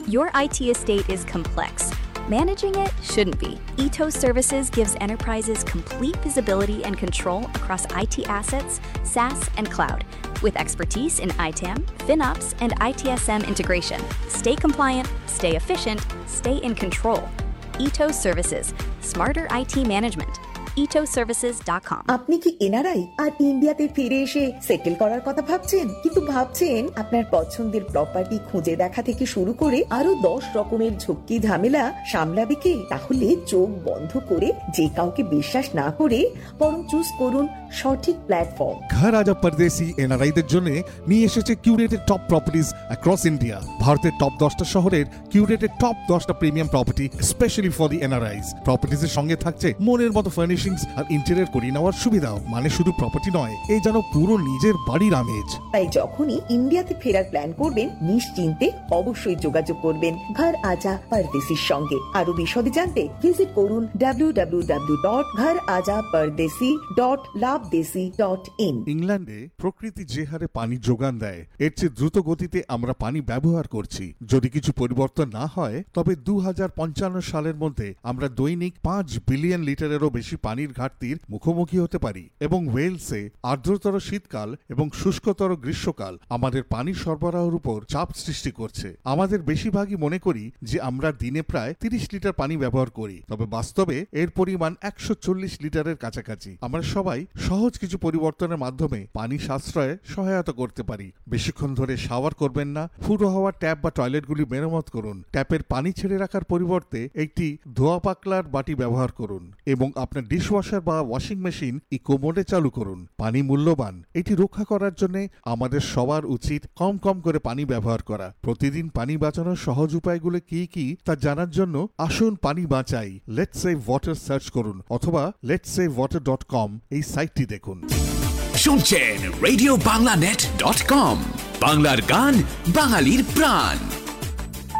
Your IT estate is complex. Managing it shouldn't be. Ethos Services gives enterprises complete visibility and control across IT assets, SaaS, and cloud. With expertise in ITAM, FinOps, and ITSM integration. Stay compliant, stay efficient, stay in control. Ethos Services. Smarter IT management. ethosservices.com. আপনি কি NRI আর ইন্ডিয়াতে ফিরে এসে settle করার কথা ভাবছেন, কিন্তু ভাবছেন আপনার পছন্দের প্রপার্টি খুঁজে দেখা থেকে শুরু করে আরো 10 রকমের ঝক্কি ঝামেলা সামলাবে কে? তাহলে চোখ বন্ধ করে যে কাউকে বিশ্বাস না করে বরং চুজ করুন সঠিক প্ল্যাটফর্ম। ঘর আজা পরদেশি এনআরআইদের জন্য নিয়ে এসেছে curated top properties across India. ভারতের টপ 10টা শহরের কিউরেটেড টপ 10টা premium property specially for the এনআরআইস। প্রপার্টিজের সঙ্গে থাকছে মনের মতো ফার্নিশিংস আর ইন্টেরিয়র করে নেওয়ার সুবিধাও। মানে শুধু প্রপার্টি নয়, এই যেন পুরো নিজের বাড়ির আমেজ। তাই যখনই ইন্ডিয়াতে ফেরার প্ল্যান করবেন নিশ্চিন্তে অবশ্যই যোগাযোগ করবেন ঘর আজা পরদেশির সঙ্গে। আরো বিশদে জানতে ভিজিট করুন www.gharaja-pardesi.labdesi.in। ইংল্যান্ডে প্রকৃতি যে হারে পানি যোগান দেয় এর চেয়ে দ্রুত গতিতে আমরা পানি ব্যবহার করছি। যদি কিছু পরিবর্তন না হয় তবে 2055 সালের মধ্যে আমরা দৈনিক 5 বিলিয়ন লিটারেরও বেশি পানির ঘাটতির মুখোমুখি হতে পারি। এবং ওয়েলসে আর্দ্রতর শীতকাল এবং শুষ্কতর গ্রীষ্মকাল আমাদের পানি সরবরাহের উপর চাপ সৃষ্টি করছে। আমাদের বেশিরভাগই মনে করি যে আমরা দিনে প্রায় 30 লিটার পানি ব্যবহার করি, তবে বাস্তবে এর পরিমাণ 140 লিটারের কাছাকাছি। আমরা সবাই সহজ কিছু পরিবর্তনের মাধ্যমে পানি সাশ্রয়ে সহায়তা করতে পারি। বেশিক্ষণ ধরে শাওয়ার করবেন না। ফুটো হওয়া ট্যাপ বা টয়লেটগুলি মেরামত করুন। ট্যাপের পানি ছেড়ে রাখার পরিবর্তে একটি ধোয়া পাকলার বাটি ব্যবহার করুন এবং আপনার ডিশওয়াশার বা ওয়াশিং মেশিন ইকো মোডে চালু করুন। পানি মূল্যবান, এটি রক্ষা করার জন্য আমাদের সবার উচিত কম কম করে পানি ব্যবহার করা। প্রতিদিন পানি বাঁচানোর সহজ উপায়গুলো কি কি তা জানার জন্য আসুন পানি বাঁচাই লেটস সেভ ওয়াটার সার্চ করুন অথবা letssavewater.com এই সাইটটি দেখুন। শুনছেন RadioBanglaNet.com, বাংলার গান বাঙালির প্রাণ।